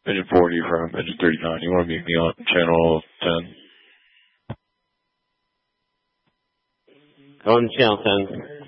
Engine 40 from engine 39. You want to meet me on channel 10? On channel 10.